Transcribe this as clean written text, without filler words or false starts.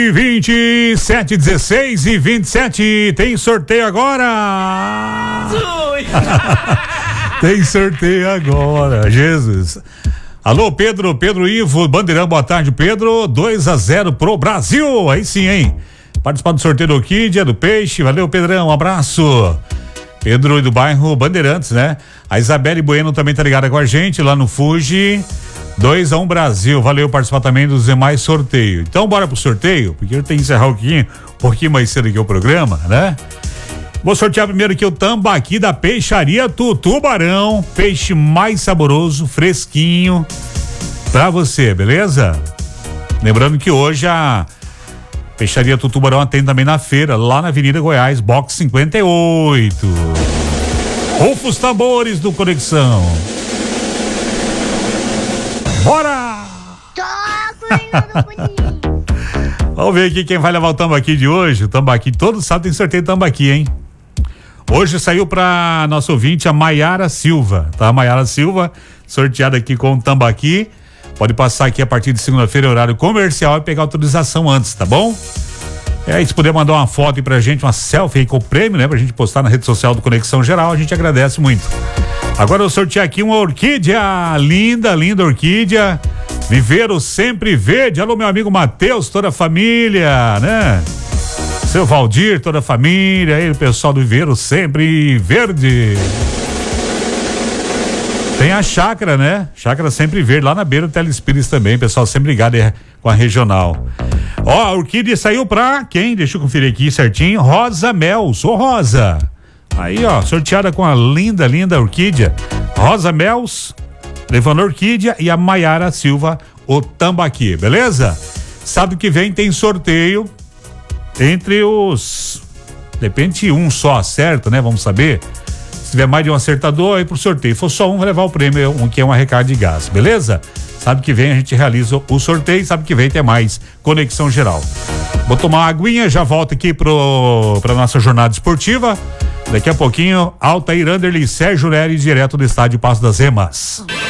27, 16 e 27, tem sorteio agora! Tem sorteio agora, Jesus! Alô, Pedro Ivo, Bandeirão, boa tarde, Pedro, 2-0 pro Brasil, aí sim, hein? Participar do sorteio do Orquídea, do Peixe, valeu, Pedrão, um abraço. Pedro e do bairro Bandeirantes, né? A Isabelle Bueno também tá ligada com a gente lá no Fuji. 2-1 Brasil, valeu participar também dos demais sorteios. Então bora pro sorteio, porque eu tenho que encerrar um pouquinho mais cedo aqui o programa, né? Vou sortear primeiro aqui o tambaqui da Peixaria Tubarão, peixe mais saboroso, fresquinho, pra você, beleza? Lembrando que hoje a Peixaria Tubarão atende também na feira, lá na Avenida Goiás, box 58. Rufa os tambores do Conexão. Bora! Vamos ver aqui quem vai levar o tambaqui de hoje. O tambaqui, todo sábado tem sorteio de tambaqui, hein? Hoje saiu pra nosso ouvinte a Maiara Silva, tá? A Maiara Silva, sorteada aqui com o tambaqui. Pode passar aqui a partir de segunda-feira, horário comercial, e pegar autorização antes, tá bom? Se puder mandar uma foto aí pra gente, uma selfie aí com o prêmio, né? Pra gente postar na rede social do Conexão Geral, a gente agradece muito. Agora eu sorteio aqui uma orquídea, linda orquídea, Viveiro Sempre Verde. Alô, meu amigo Matheus, toda a família, né? Seu Valdir, toda a família, aí o pessoal do Viveiro Sempre Verde. Tem a chácara, né? Chácara Sempre Verde, lá na beira do Telespires também, pessoal sempre ligado aí com a regional. Ó, a orquídea saiu pra quem? Deixa eu conferir aqui certinho. Rosa Mel, sou Rosa. Aí, ó, sorteada com a linda orquídea. Rosa Mels, levando a orquídea, e a Maiara Silva, o tambaqui, beleza? Sábado que vem tem sorteio entre os... Depende, um só acerta, né? Vamos saber. Se tiver mais de um acertador, aí pro sorteio. Se for só um, vai levar o prêmio, que é uma recarga de gás, beleza? Sábado que vem a gente realiza o sorteio, sábado que vem tem mais Conexão Geral. Vou tomar uma aguinha, já volto aqui pra nossa jornada esportiva. Daqui a pouquinho, Altair Anderle e Sérgio Nery, direto do estádio Passo das Remas.